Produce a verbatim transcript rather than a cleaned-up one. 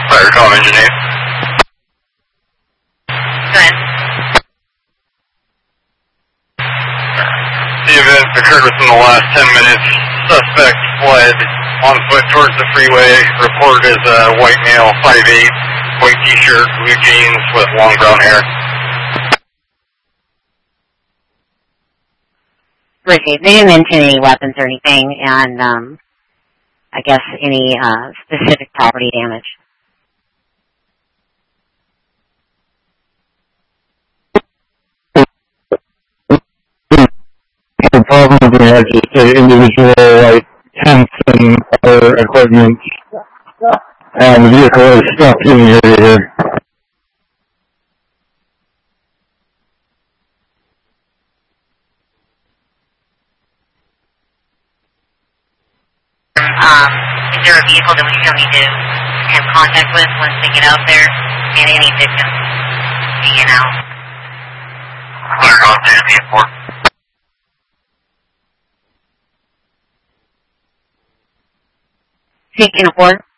Fire call engineer. Go ahead. The event occurred within the last ten minutes. Suspect fled on foot towards the freeway. Reported as a white male, five eight, white t-shirt, blue jeans with long brown hair. Ricky, they didn't mention any weapons or anything, and um, I guess any uh, specific property damage. The problem we had just the individual like tents and other equipment, and the vehicle is stuck in the area here. Um, is there a vehicle that we still need to have contact with once they get out there? And any victims hanging out? Fire call to the airport. Taking a port?